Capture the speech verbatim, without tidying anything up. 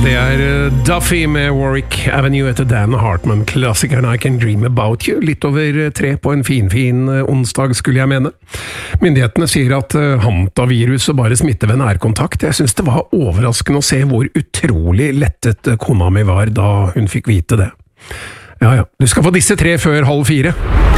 Det er Duffy med Warwick Avenue etter Dan Hartman, klassikeren I Can Dream About You, litt over tre på en finfin onsdag skulle jeg mene. Myndighetene sier at hantaviruset bare smitter ved nærkontakt. Jeg synes det var overraskende å se hvor utrolig lettet kona mi var da hun fikk vite det. Ja ja, du skal få disse tre før halv fire.